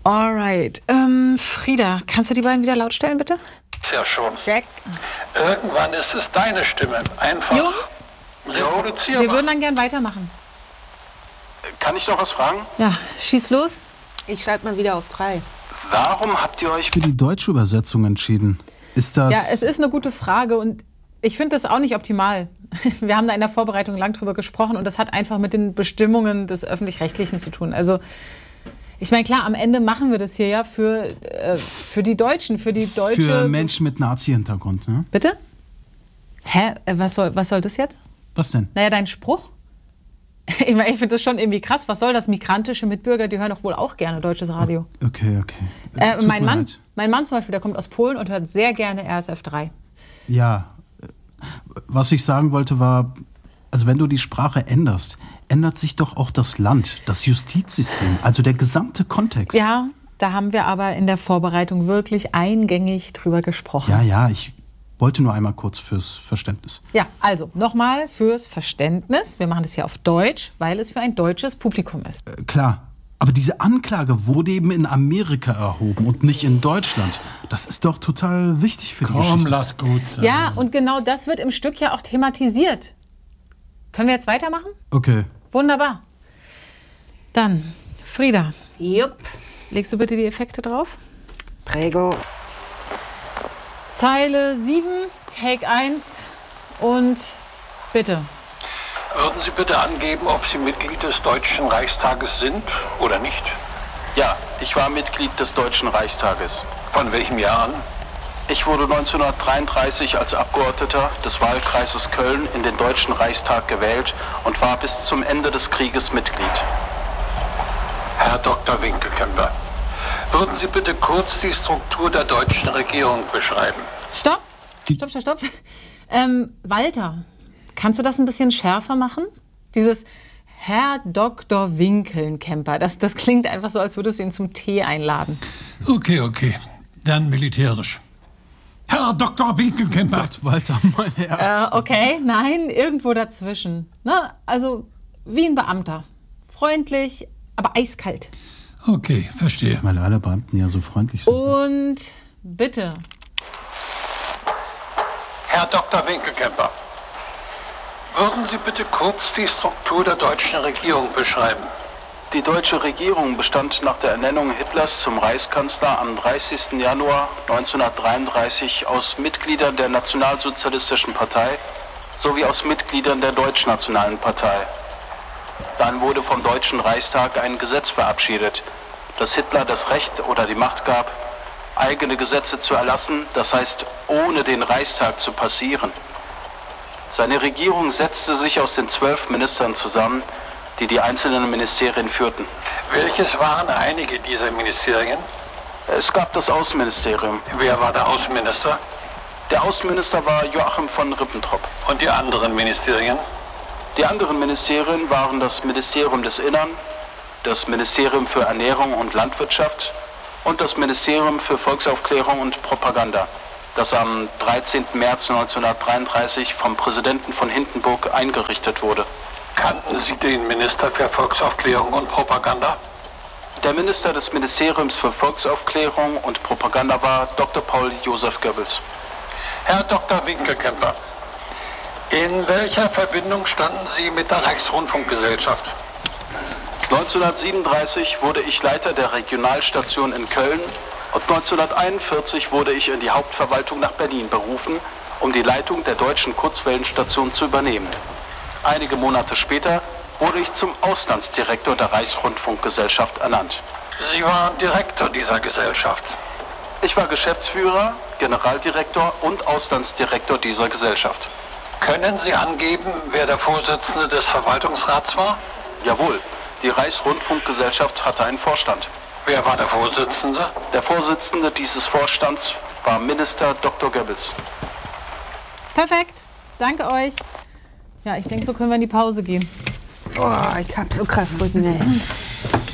Alright. Frieda, kannst du die beiden wieder laut stellen, bitte? Ja schon. Check. Irgendwann ist es deine Stimme. Einfach. Jungs, Reproduzier wir mal. würden dann gern weitermachen. Kann ich noch was fragen? Ja, schieß los. Ich schalte mal wieder auf 3. Warum habt ihr euch Für die deutsche Übersetzung entschieden. Ist das... Ja, es ist eine gute Frage und ich finde das auch nicht optimal. Wir haben da in der Vorbereitung lang drüber gesprochen und das hat einfach mit den Bestimmungen des Öffentlich-Rechtlichen zu tun. Also, ich meine, klar, am Ende machen wir das hier ja für die Deutschen, für die deutsche... Für Menschen mit Nazi-Hintergrund, ne? Bitte? Hä? Was soll das jetzt? Was denn? Naja, dein Spruch? Ich meine, ich finde das schon irgendwie krass. Was soll das? Migrantische Mitbürger, die hören doch wohl auch gerne deutsches Radio. Okay. Mein Mann zum Beispiel, der kommt aus Polen und hört sehr gerne RSF 3. Ja. Was ich sagen wollte war, also wenn du die Sprache änderst, ändert sich doch auch das Land, das Justizsystem, also der gesamte Kontext. Ja, da haben wir aber in der Vorbereitung wirklich eingängig drüber gesprochen. Ja, ich wollte nur einmal kurz fürs Verständnis. Ja, also nochmal fürs Verständnis. Wir machen das hier auf Deutsch, weil es für ein deutsches Publikum ist. Klar, aber diese Anklage wurde eben in Amerika erhoben und nicht in Deutschland. Das ist doch total wichtig für die Geschichte. Komm, lass gut sein. Ja, und genau das wird im Stück ja auch thematisiert. Können wir jetzt weitermachen? Okay. Wunderbar. Dann, Frieda, Jupp. legst du bitte die Effekte drauf? Prego. Zeile 7, Take 1 und bitte. Würden Sie bitte angeben, ob Sie Mitglied des Deutschen Reichstages sind oder nicht? Ja, ich war Mitglied des Deutschen Reichstages. Von welchem Jahr an? Ich wurde 1933 als Abgeordneter des Wahlkreises Köln in den Deutschen Reichstag gewählt und war bis zum Ende des Krieges Mitglied. Herr Dr. Winkelkämper, würden Sie bitte kurz die Struktur der deutschen Regierung beschreiben? Stopp. Walter, kannst du das ein bisschen schärfer machen? Dieses Herr Dr. Winkelkämper, das klingt einfach so, als würdest du ihn zum Tee einladen. Okay. Dann militärisch. Herr Dr. Winkelkämper. Gott, Walter, mein Herz. Okay, nein, irgendwo dazwischen. Ne? Also wie ein Beamter. Freundlich, aber eiskalt. Okay, verstehe. Weil alle Beamten ja so freundlich sind. Und bitte. Herr Dr. Winkelkämper, würden Sie bitte kurz die Struktur der deutschen Regierung beschreiben? Die deutsche Regierung bestand nach der Ernennung Hitlers zum Reichskanzler am 30. Januar 1933 aus Mitgliedern der Nationalsozialistischen Partei sowie aus Mitgliedern der Deutschnationalen Partei. Dann wurde vom Deutschen Reichstag ein Gesetz verabschiedet, das Hitler das Recht oder die Macht gab, eigene Gesetze zu erlassen, das heißt, ohne den Reichstag zu passieren. Seine Regierung setzte sich aus den 12 Ministern zusammen, die die einzelnen Ministerien führten. Welches waren einige dieser Ministerien? Es gab das Außenministerium. Wer war der Außenminister? Der Außenminister war Joachim von Ribbentrop. Und die anderen Ministerien? Die anderen Ministerien waren das Ministerium des Innern, das Ministerium für Ernährung und Landwirtschaft und das Ministerium für Volksaufklärung und Propaganda, das am 13. März 1933 vom Präsidenten von Hindenburg eingerichtet wurde. Kannten Sie den Minister für Volksaufklärung und Propaganda? Der Minister des Ministeriums für Volksaufklärung und Propaganda war Dr. Paul Josef Goebbels. Herr Dr. Winkelkämper, in welcher Verbindung standen Sie mit der Reichsrundfunkgesellschaft? 1937 wurde ich Leiter der Regionalstation in Köln und 1941 wurde ich in die Hauptverwaltung nach Berlin berufen, um die Leitung der deutschen Kurzwellenstation zu übernehmen. Einige Monate später wurde ich zum Auslandsdirektor der Reichsrundfunkgesellschaft ernannt. Sie waren Direktor dieser Gesellschaft. Ich war Geschäftsführer, Generaldirektor und Auslandsdirektor dieser Gesellschaft. Können Sie angeben, wer der Vorsitzende des Verwaltungsrats war? Jawohl, die Reichsrundfunkgesellschaft hatte einen Vorstand. Wer war der Vorsitzende? Der Vorsitzende dieses Vorstands war Minister Dr. Goebbels. Perfekt. Danke euch. Ja, ich denke, so können wir in die Pause gehen. Oh, ich hab so krass Rücken, ey.